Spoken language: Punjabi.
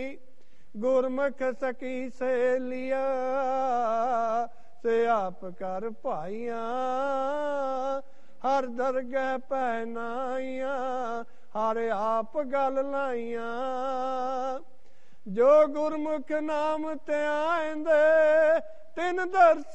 ਗੁਰਮੁਖ ਸਕੀ ਸਹੇਲੀਆ ਸੇ ਆਪ ਕਰ ਭਾਈਆਂ ਹਰ ਦਰਗਹਿ ਪਹਿਨਾਈਆਂ ਹਰ ਆਪ ਗਲ ਲਾਈਆਂ ਜੋ ਗੁਰਮੁਖ ਨਾਮ ਤੇ ਆਂਦੇ ਤਿਨ ਦਰਸ